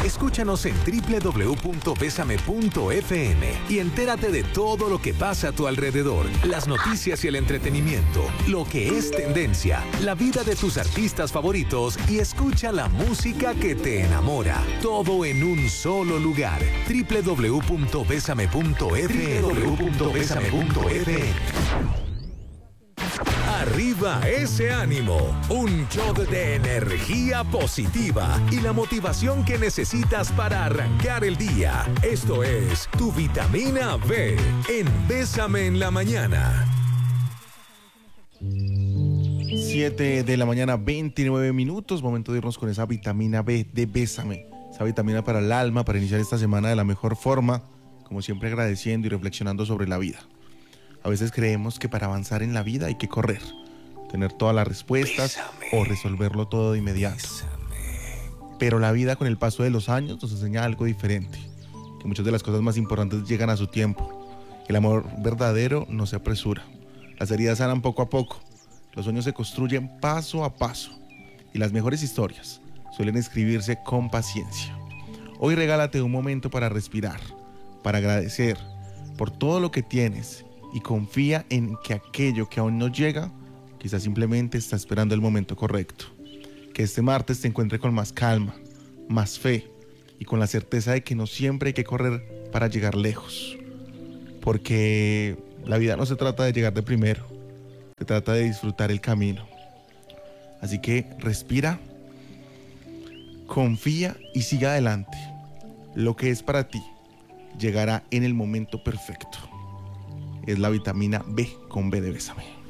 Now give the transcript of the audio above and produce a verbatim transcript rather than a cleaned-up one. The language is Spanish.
Escúchanos en doble u doble u doble u punto bésame punto efe eme y entérate de todo lo que pasa a tu alrededor, las noticias y el entretenimiento, lo que es tendencia, la vida de tus artistas favoritos y escucha la música que te enamora. Todo en un solo lugar. doble u doble u doble u punto bésame punto efe eme. doble u doble u doble u punto bésame punto efe eme. Arriba ese ánimo, un shot de energía positiva y la motivación que necesitas para arrancar el día. Esto es tu vitamina B en Bésame en la Mañana. siete de la mañana, veintinueve minutos, momento de irnos con esa vitamina B de Bésame, esa vitamina para el alma, para iniciar esta semana de la mejor forma, como siempre agradeciendo y reflexionando sobre la vida. A veces creemos que para avanzar en la vida hay que correr, tener todas las respuestas Bésame. O resolverlo todo de inmediato. Bésame. Pero la vida con el paso de los años nos enseña algo diferente, que muchas de las cosas más importantes llegan a su tiempo. El amor verdadero no se apresura, las heridas sanan poco a poco, los sueños se construyen paso a paso y las mejores historias suelen escribirse con paciencia. Hoy regálate un momento para respirar, para agradecer por todo lo que tienes y confía en que aquello que aún no llega, quizás simplemente está esperando el momento correcto. Que este martes te encuentre con más calma, más fe y con la certeza de que no siempre hay que correr para llegar lejos. Porque la vida no se trata de llegar de primero, se trata de disfrutar el camino. Así que respira, confía y sigue adelante. Lo que es para ti llegará en el momento perfecto. Es la vitamina B con B de Bésame.